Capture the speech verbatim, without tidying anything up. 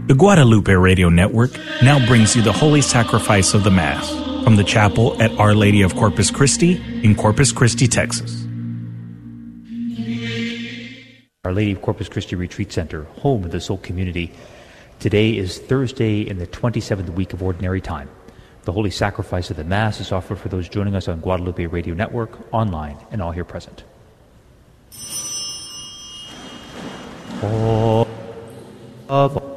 The Guadalupe Radio Network now brings you the Holy Sacrifice of the Mass from the chapel at Our Lady of Corpus Christi in Corpus Christi, Texas. Our Lady of Corpus Christi Retreat Center, home of the Soul Community. Today is Thursday in the twenty-seventh week of Ordinary Time. The Holy Sacrifice of the Mass is offered for those joining us on Guadalupe Radio Network, online, and all here present. All of